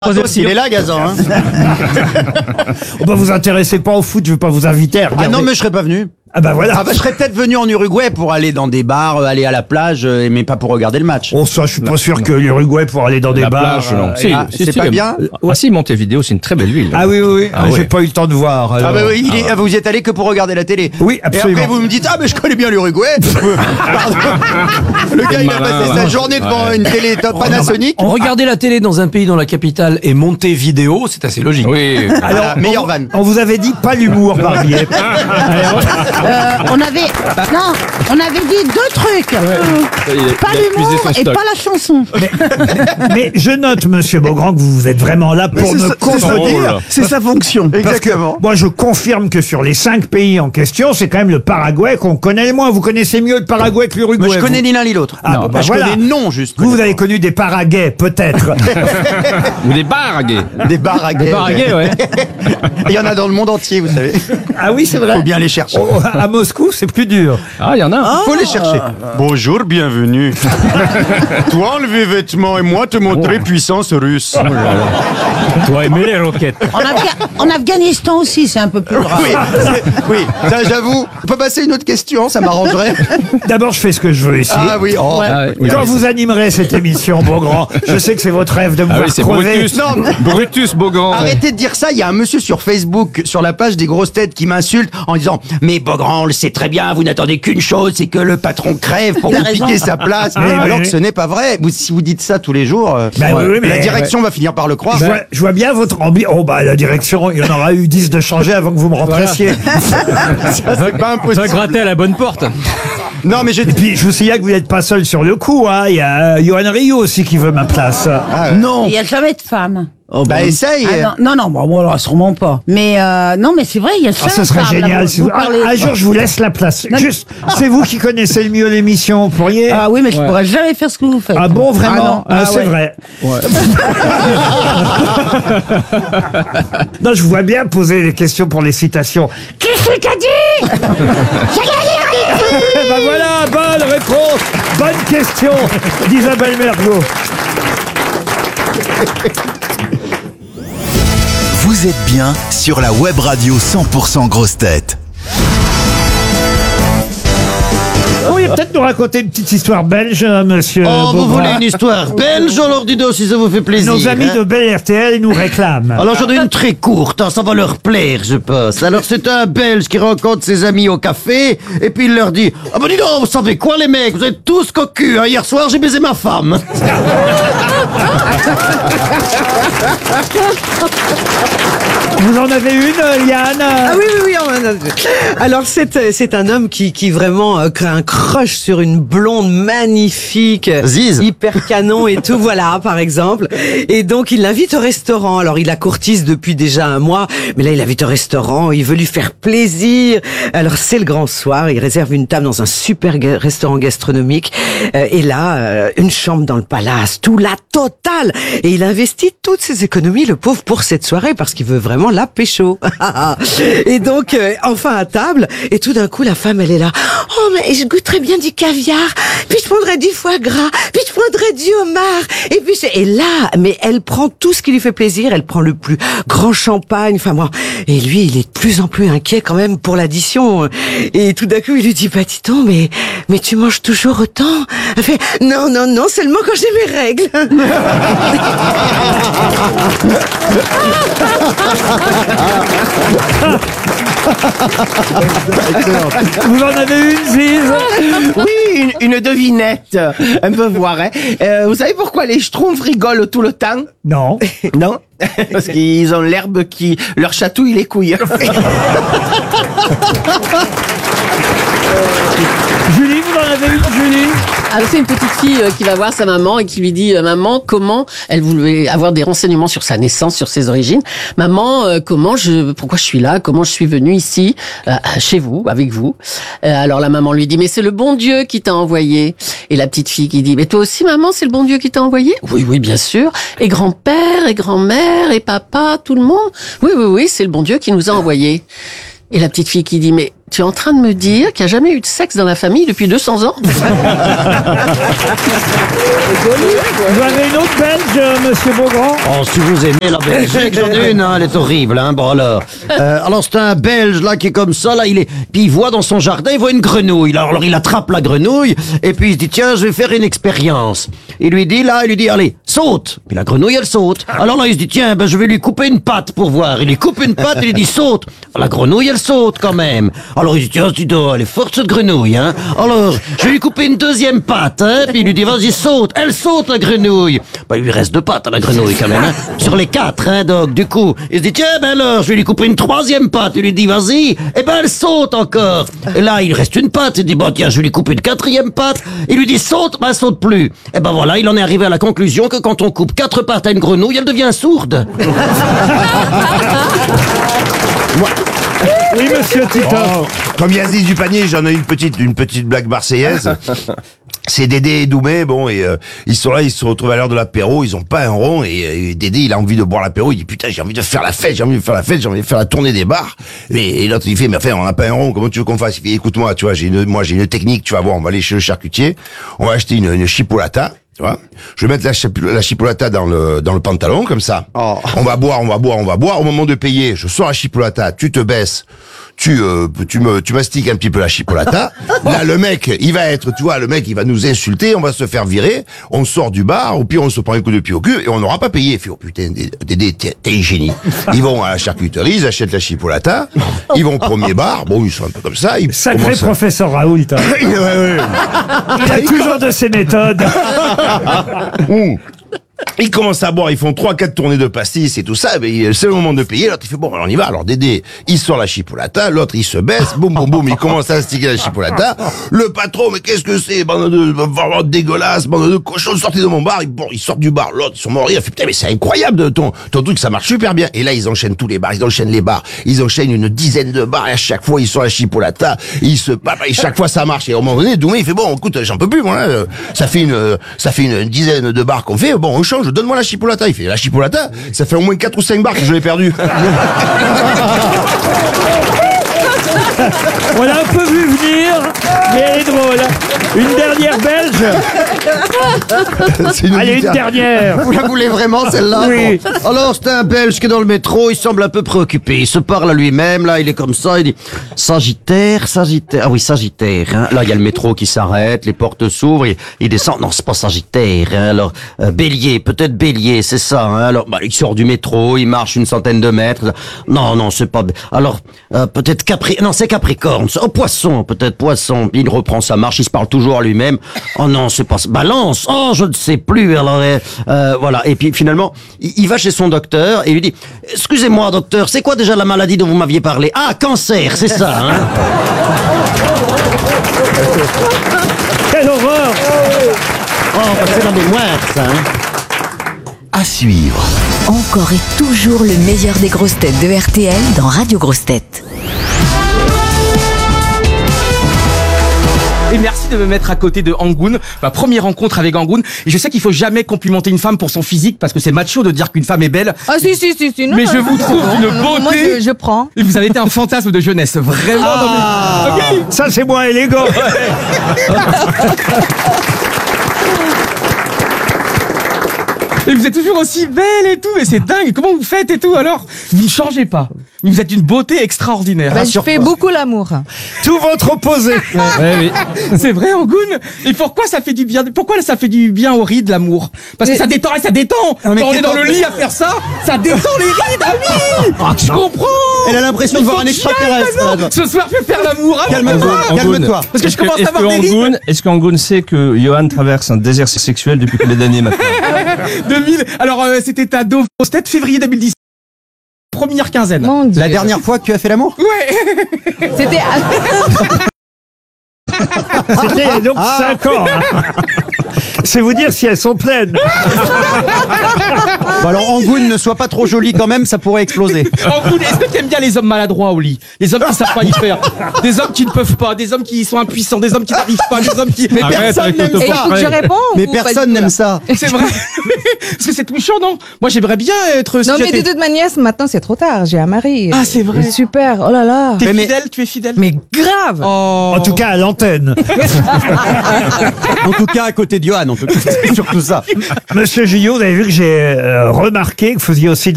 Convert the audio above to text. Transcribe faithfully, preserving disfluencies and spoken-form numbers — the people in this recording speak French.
Ah, toi aussi, il est là, Gazan. Hein. Oh bah vous intéressez pas au foot, je veux pas vous inviter à regarder. Ah non, mais je serais pas venu. Ah bah voilà. Ah bah, je serais peut-être venu en Uruguay pour aller dans des bars, euh, aller à la plage, euh, mais pas pour regarder le match. Oh ça, je suis pas sûr que l'Uruguay pour aller dans des La bars. plage, non. euh, Si, ah, si, c'est si, pas mais- bien Ah si, Montevideo, c'est une très belle ville. Ah oui, oui, oui. Ah J'ai ouais. pas eu le temps de voir. Ah alors. bah oui, il est- ah, vous y êtes allé que pour regarder la télé. Oui, absolument. Et après vous me dites ah mais je connais bien l'Uruguay. Pardon. Le gars il a Malin, passé ouais. sa journée devant Ouais. une télé top Panasonic. Regarder la télé dans un pays dont la capitale est Montevideo, c'est assez logique. Oui. Alors meilleur van. On vous avait dit pas l'humour, Barbier. Euh, on avait non, on avait dit deux trucs. Il a- Pas il a épuisé l'humour son et stock. pas la chanson. Mais je note, monsieur Beaugrand, que vous êtes vraiment là pour me contredire. C'est sa fonction. Parce que Exactement. moi, je confirme que sur les cinq pays en question, c'est quand même le Paraguay qu'on connaît le moins. Vous connaissez mieux le Paraguay que l'Uruguay. Moi je connais vous. ni l'un ni l'autre. Ah, Non, bah, bah, je voilà. connais non juste. Vous, vous avez connu des Paraguais, peut-être. Ou des bars à gays. Des bars à gays. Bars à gays, ouais. Il y en a dans le monde entier, vous savez. Ah oui, c'est vrai. Faut bien les chercher. Oh, à Moscou, c'est plus dur. Ah, il y en a un. Faut les chercher. Bonjour, bienvenue. Toi enlever vêtements et moi te montrer puissance russe. Toi, aimer les roquettes. En, Afga- en Afghanistan aussi, c'est un peu plus grave. Oui, c'est- oui, ça j'avoue. On peut passer à une autre question, ça m'arrangerait. D'abord, je fais ce que je veux ici. Ah oui, oh. Ah, oui, Quand oui. vous animerez cette émission, Beaugrand, je sais que c'est votre rêve de me Ah voir oui, c'est crever. Brutus. Non, mais- Brutus Beaugrand. Arrêtez de dire ça, il y a un monsieur sur Facebook, sur la page des grosses têtes, qui m'insulte en disant « Mais Beaugrand, on le sait très bien, vous n'attendez qu'une chose, c'est que le patron crève pour Il a vous raison. piquer sa place. Ah, Alors oui. que ce n'est pas vrai. Vous, si vous dites ça tous les jours, euh, Bah oui, oui, mais- la direction va finir par le croire. Je vois, je vois bien votre ambition. Oh bah la direction, il y en aura eu dix de changer avant que vous me remplaciez. C'est pas impossible. gratter à la bonne porte. Non, mais je... Et puis je vous signale que vous n'êtes pas seul sur le coup. Hein. Il y a euh, Johan Rio aussi qui veut ma place. Non. Il n'y a jamais de femme. Bah essaye. Ah, non, non, non, bon, voilà, sûrement pas. Mais euh, non, mais c'est vrai, il y a Ah, jamais ce de serait femme, là, génial. vous- Si vous vous... un, parlez- un jour, je vous laisse la place. Non. Juste, c'est vous qui connaissez le mieux l'émission. Vous pourriez. Ah oui, mais je pourrais jamais faire ce que vous faites. Ah bon, vraiment Ah non, Ah, ah c'est ouais. vrai. Non, je vous vois bien poser des questions pour les citations. Qui c'est qu'a dit Ben voilà, bonne réponse, bonne question d'Isabelle Mergo. Vous êtes bien sur la web radio cent pour cent Grosses Têtes. Vous pourriez peut-être nous raconter une petite histoire belge, hein, monsieur Oh, vous Beaugrand. voulez une histoire belge? Alors dis donc si ça vous fait plaisir. Nos amis hein. de Bel R T L nous réclament. Alors j'en ai une très courte, hein, ça va leur plaire, je pense. Alors c'est un Belge qui rencontre ses amis au café, et puis il leur dit « Ah ben dis donc, vous savez quoi les mecs, vous êtes tous cocus, hein, hier soir j'ai baisé ma femme. » Vous en avez une, euh, Yann Ah oui, oui, oui. on en a- Alors, c'est, euh, c'est un homme qui, qui vraiment euh, crée un crush sur une blonde magnifique. euh, Ziz. Hyper canon et tout, voilà, par exemple. Et donc, il l'invite au restaurant. Alors, il la courtise depuis déjà un mois, mais là, il l'invite au restaurant. Il veut lui faire plaisir. Alors, c'est le grand soir. Il réserve une table dans un super ga- restaurant gastronomique. Euh, et là, euh, une chambre dans le palace, tout la totale. Et il investit toutes ses économies, le pauvre, pour cette soirée, parce qu'il veut vraiment la pécho. Et donc, euh, enfin à table, et tout d'un coup, la femme, elle est là. Oh, mais je goûterais bien du caviar, puis je prendrais du foie gras, puis je prendrais du homard, et puis je... Et là, mais elle prend tout ce qui lui fait plaisir, elle prend le plus grand champagne, enfin moi. Et lui, il est de plus en plus inquiet quand même pour l'addition. Et tout d'un coup, il lui dit, bah dis donc, mais, mais tu manges toujours autant? Elle fait, non, non, non, seulement quand j'ai mes règles. Vous en avez une, Ziz Oui, une, une devinette, un peu voir. Hein. Euh, vous savez pourquoi les schtroumpfs rigolent tout le temps? Non. Non? Parce qu'ils ont l'herbe qui leur chatouille les couilles. Julie, vous en avez une, Julie Alors c'est une petite fille euh, qui va voir sa maman et qui lui dit euh, maman, comment elle voulait avoir des renseignements sur sa naissance, sur ses origines. Maman, euh, comment je pourquoi je suis là, comment je suis venue ici euh, chez vous avec vous. Euh, alors la maman lui dit mais c'est le bon Dieu qui t'a envoyé. Et la petite fille qui dit mais toi aussi maman, c'est le bon Dieu qui t'a envoyé? Oui oui, bien sûr. Et grand-père et grand-mère et papa, tout le monde? Oui oui oui, c'est le bon Dieu qui nous a envoyés. Et la petite fille qui dit mais Tu es en train de me dire qu'il n'y a jamais eu de sexe dans la famille depuis deux cents ans? Vous avez une autre Belge, monsieur Beaugrand? Oh, si vous aimez la Belgique, j'en ai une, hein, elle est horrible, hein, bon alors. Euh, alors c'est un Belge, là, qui est comme ça, là, il est, puis il voit dans son jardin, il voit une grenouille, alors, alors il attrape la grenouille, et puis il se dit, tiens, je vais faire une expérience. Il lui dit, là, il lui dit, allez, saute. Puis la grenouille, elle saute. Alors là, il se dit, tiens, ben, je vais lui couper une patte pour voir. Il lui coupe une patte, il lui dit, saute. La grenouille, elle saute quand même. Alors il dit, tiens, tu dois, elle est forte cette grenouille, hein. Alors, je vais lui couper une deuxième patte, hein, puis il lui dit, vas-y, saute. Elle saute, la grenouille. Ben, il lui reste deux pattes à la grenouille quand même, hein. Sur les quatre, hein, donc, du coup, il se dit, tiens, ben alors, je vais lui couper une troisième patte. Il lui dit, vas-y. Eh ben, elle saute encore. Et là, il reste une patte. Il dit, bon, tiens, je vais lui couper une quatrième patte. Il lui dit, saute, ben, elle saute plus. Eh ben voilà, il en est arrivé à la conclusion que quand on coupe quatre pattes à une grenouille, elle devient sourde. Oui, monsieur Titoff. Oh, comme Yazid du panier, j'en ai une petite, une petite blague marseillaise. C'est Dédé et Doumé, bon, et euh, ils sont là, ils se retrouvent à l'heure de l'apéro, ils ont pas un rond, et, et Dédé, il a envie de boire l'apéro, il dit, putain, j'ai envie de faire la fête, j'ai envie de faire la fête, j'ai envie de faire la tournée des bars. Et, et l'autre, il fait, mais enfin, on n'a pas un rond, comment tu veux qu'on fasse? Il fait, écoute-moi, tu vois, j'ai une, moi, j'ai une technique, tu vas voir, on va aller chez le charcutier, on va acheter une, une chipolata. Tu vois, je vais mettre la, chip- la chipolata dans le dans le pantalon comme ça. Oh. On va boire, on va boire, on va boire. Au moment de payer, je sors la chipolata, tu te baisses, tu euh, tu me tu mastiques un petit peu la chipolata. Là, le mec, il va être, tu vois, le mec, il va nous insulter, on va se faire virer. On sort du bar, au pire, on se prend un coup de pied au cul et on n'aura pas payé. Il fait, oh putain, Dédé, t'es, t'es un génie. Ils vont à la charcuterie, ils achètent la chipolata, ils vont au premier bar. Bon, ils sont un peu comme ça. Ils Sacré professeur à... Raoult. Hein. ouais, ouais. Il a toujours de ses méthodes. Mmh. Ils commencent à boire, ils font trois, quatre tournées de pastis et tout ça, mais c'est le moment de payer, l'autre il fait bon, alors on y va, alors Dédé, il sort la chipolata, l'autre il se baisse, boum, boum, boum, il commence à sticker la chipolata, le patron, mais qu'est-ce que c'est, bande de, vraiment dégueulasse, bande de cochons, sortez de mon bar, ils, bon, ils sortent du bar, l'autre, ils sont morts, il a fait, putain, mais c'est incroyable, ton, ton truc, ça marche super bien, et là, ils enchaînent tous les bars, ils enchaînent les bars, ils enchaînent une dizaine de bars, et à chaque fois, ils sortent la chipolata, ils se, et chaque fois, ça marche, et au moment donné, Doumé, il fait bon, écoute, j'en peux plus, moi, là, ça fait une, ça fait une dizaine de bars qu'on fait, bon, on change, donne-moi la chipolata. Il fait la chipolata, ça fait au moins quatre ou cinq bars que je l'ai perdu. On l'a un peu vu venir, mais elle est drôle. Une dernière belge. Une Allez, une dernière. Vous la voulez vraiment, celle-là? Oui. Bon. Alors, c'est un Belge qui est dans le métro, il semble un peu préoccupé. Il se parle à lui-même, là, il est comme ça, il dit « Sagittaire, Sagittaire... » Ah oui, Sagittaire, hein. Là, il y a le métro qui s'arrête, les portes s'ouvrent, il, il descend. Non, c'est pas Sagittaire, hein. Alors, euh, Bélier, peut-être Bélier, c'est ça, hein. Alors, bah, il sort du métro, il marche une centaine de mètres. Non, non, c'est pas... Alors, euh, peut-être Capri... Non, c'est Capricorne. Oh, Poisson, peut-être Poisson. Puis il reprend sa marche, il se parle toujours à lui-même. Oh non, c'est pas... Balance. Oh, je ne sais plus. Alors, euh, euh, voilà. Et puis, finalement, il, il va chez son docteur et il lui dit « Excusez-moi, docteur, c'est quoi déjà la maladie dont vous m'aviez parlé? Ah, cancer, c'est ça, hein ?» Quelle horreur! Oh, bah, c'est la mémoire, ça, hein. À suivre. Encore et toujours le meilleur des grosses têtes de R T L dans Radio Grosses Têtes. Et merci de me mettre à côté de Angoun, ma première rencontre avec Angoun. Et je sais qu'il faut jamais complimenter une femme pour son physique parce que c'est macho de dire qu'une femme est belle. Ah si si si si. Non, mais je vous trouve non, une non, beauté. Moi je, je prends. Et vous avez été un fantasme de jeunesse, vraiment. Ah, dans le... okay. Ça c'est moins élégant. Et vous êtes toujours aussi belle et tout, et c'est dingue. Comment vous faites et tout alors? Vous ne changez pas. Vous êtes une beauté extraordinaire. Bah, je fais beaucoup l'amour. Tout votre opposé. Ouais, oui. C'est vrai, Angoun. Et pourquoi ça fait du bien? Pourquoi ça fait du bien aux rides, l'amour? Parce que ça détend, ça détend. Quand on est dans le lit à faire ça, ça détend les rides, ah oui. Je comprends. Elle a l'impression de voir un extraterrestre. Ce soir, je vais faire l'amour. Calme-toi, calme-toi. Parce que je commence est-ce à avoir que des rides. Angoun, est-ce qu'Angoun sait que Johan traverse un désert sexuel depuis combien d'années maintenant? deux mille. Alors, euh, c'était à Deauville, c'était février deux mille dix. Première quinzaine. La dernière fois que tu as fait l'amour? Ouais. C'était. C'était donc cinq ans. Hein. C'est vous dire si elles sont pleines. Bon, alors, Angoune, ne sois pas trop jolie quand même, ça pourrait exploser. Angoune, est-ce que t'aimes bien les hommes maladroits au lit? Les hommes qui savent pas y faire. Des hommes qui ne peuvent pas, des hommes qui sont impuissants, des hommes qui n'arrivent pas, des hommes qui... Mais personne n'aime Et il ça. faut que je réponde Mais ou pas personne du tout, n'aime là ça. C'est vrai. Parce que c'est touchant, non? Moi, j'aimerais bien être... si Non, mais j'étais- de toute manière, maintenant, c'est trop tard. J'ai un mari. Ah, c'est vrai. Super. Oh là là. T'es Mais- fidèle, tu es fidèle? Mais grave. Oh. En tout cas, à l'antenne. En tout cas, à côté de Johan, en tout cas. C'est surtout ça. Monsieur Gillot, vous avez vu que j'ai euh, remarqué que vous faisiez aussi de